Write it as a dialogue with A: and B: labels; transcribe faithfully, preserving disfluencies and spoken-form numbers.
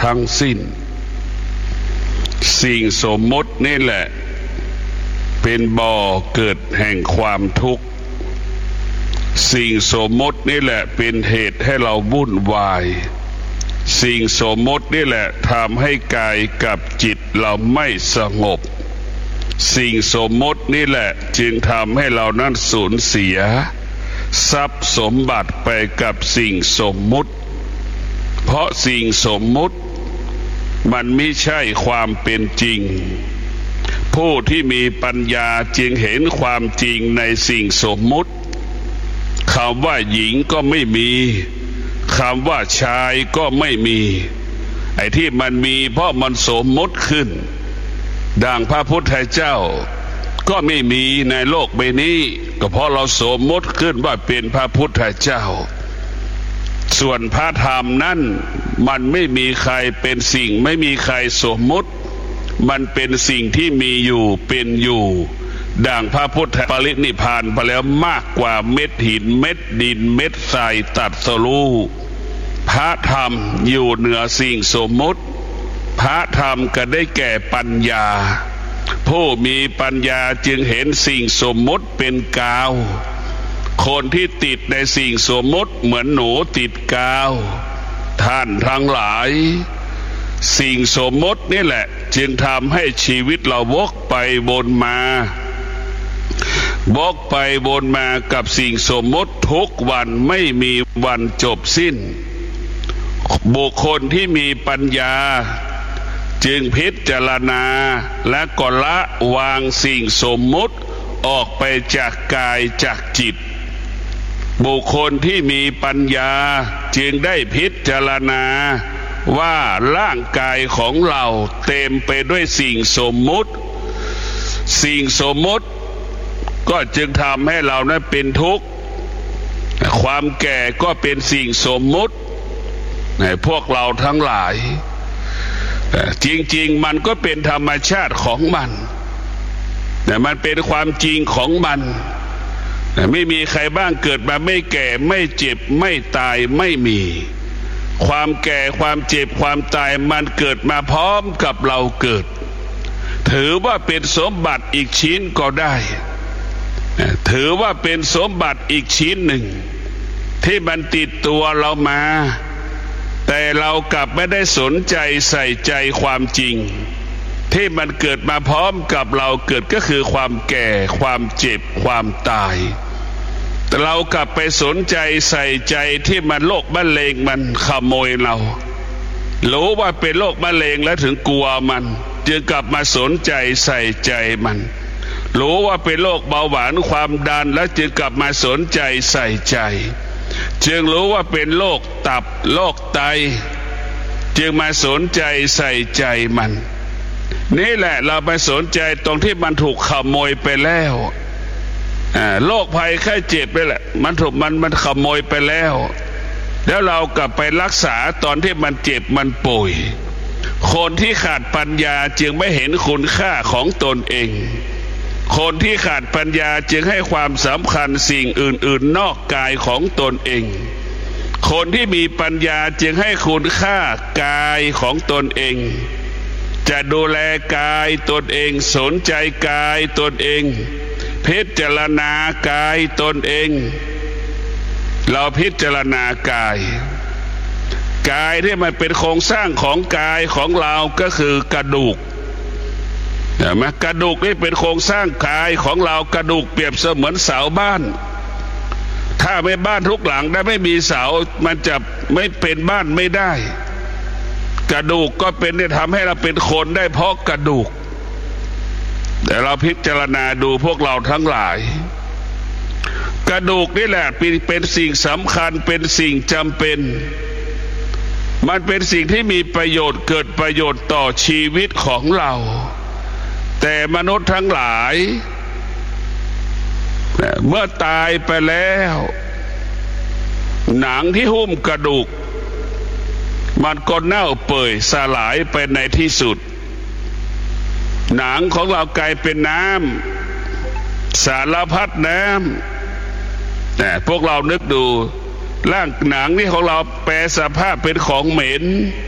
A: ทั้งสิ้นสิ่งสมมตินี่แหละเป็นบ่อเกิดแห่งความทุกข์สิ่งสมมตินี่แหละเป็นเหตุให้เราวุ่นวายสิ่งสมมตินี่แหละทำให้กายกับจิตเราไม่สงบสิ่งสมมตินี่แหละจึงทำให้เรานั้นสูญเสียทรัพย์สมบัติไปกับสิ่งสมมุติเพราะสิ่งสมมุติมันไม่ใช่ความเป็นจริงผู้ที่มีปัญญาจึงเห็นความจริงในสิ่งสมมุติคำว่าหญิงก็ไม่มีคำว่าชายก็ไม่มีไอ้ที่มันมีเพราะมันสมมุติขึ้นดังพระพุทธเจ้าก็ไม่มีในโลกใบนี้ก็เพราะเราสมมุติขึ้นว่าเป็นพระพุทธเจ้าส่วนพระธรรมนั้นมันไม่มีใครเป็นสิ่งไม่มีใครสมมุติมันเป็นสิ่งที่มีอยู่เป็นอยู่ดังพระพุทธปรินิพพานไปแล้วมากกว่าเม็ดหินเม็ดดินเม็ดทรายตัดสรู้พระธรรมอยู่เหนือสิ่งสมมุติพระธรรมก็ได้แก่ปัญญาผู้มีปัญญาจึงเห็นสิ่งสมมุติเป็นกาวคนที่ติดในสิ่งสมมุติเหมือนหนูติดกาวท่านทั้งหลายสิ่งสมมุตินี่แหละจึงทำให้ชีวิตเราวกไปวนมาวกไปวนมากับสิ่งสมมุติทุกวันไม่มีวันจบสิ้นบุคคลที่มีปัญญาจึงพิจารณาและก็ละวางสิ่งสมมุติออกไปจากกายจากจิตบุคคลที่มีปัญญาจึงได้พิจารณาว่าร่างกายของเราเต็มไปด้วยสิ่งสมมุติสิ่งสมมุติก็จึงทำให้เรานั้นเป็นทุกข์ความแก่ก็เป็นสิ่งสมมุติในพวกเราทั้งหลายจริงๆมันก็เป็นธรรมชาติของมันแต่มันเป็นความจริงของมันไม่มีใครบ้างเกิดมาไม่แก่ไม่เจ็บไม่ตายไม่มีความแก่ความเจ็บความตายมันเกิดมาพร้อมกับเราเกิดถือว่าเป็นสมบัติอีกชิ้นก็ได้ถือว่าเป็นสมบัติอีกชิ้นหนึ่งที่มันติดตัวเรามาแต่เรากลับไม่ได้สนใจใส่ใจความจริงที่มันเกิดมาพร้อมกับเราเกิดก็คือความแก่ความเจ็บความตายแต่เรากลับไปสนใจใส่ใจที่มันโรคมะเร็งมันขโมยเรารู้ว่าเป็นโรคมะเร็งแล้วถึงกลัวมันจึงกลับมาสนใจใส่ใจมันรู้ว่าเป็นโรคเบาหวานความดันแล้วจึงกลับมาสนใจใส่ใจจึงรู้ว่าเป็นโรคตับโรคไตจึงมาสนใจใส่ใจมันนี่แหละเราไปสนใจตรงที่มันถูกขโมยไปแล้วโรคภัยไข้เจ็บนี่แหละมันถูกมันมันขโมยไปแล้วแล้วเรากลับไปรักษาตอนที่มันเจ็บมันป่วยคนที่ขาดปัญญาจึงไม่เห็นคุณค่าของตนเองคนที่ขาดปัญญาจึงให้ความสำคัญสิ่งอื่นๆนอกกายของตนเองคนที่มีปัญญาจึงให้คุณค่ากายของตนเองจะดูแลกายตนเองสนใจกายตนเองพิจารณากายตนเองเราพิจารณากายกายที่มันเป็นโครงสร้างของกายของเราก็คือกระดูกเห็นไหมกระดูกนี่เป็นโครงสร้างกายของเรากระดูกเปรียบเสมือนเสาบ้านถ้าไม่บ้านทุกหลังได้ไม่มีเสามันจะไม่เป็นบ้านไม่ได้กระดูกก็เป็นที่ทำให้เราเป็นคนได้เพราะกระดูกแต่เราพิจารณาดูพวกเราทั้งหลายกระดูกนี่แหละเป็นสิ่งสำคัญเป็นสิ่งจำเป็นมันเป็นสิ่งที่มีประโยชน์เกิดประโยชน์ต่อชีวิตของเราแต่มนุษย์ทั้งหลายเมื่อตายไปแล้วหนังที่หุ้มกระดูกมันก็เน่าเปื่อยสลายไปในที่สุดหนังของเรากลายเป็นน้ำสารพัดน้ำแต่พวกเรานึกดูร่างหนังนี่ของเราแปรสภาพเป็นของเหม็น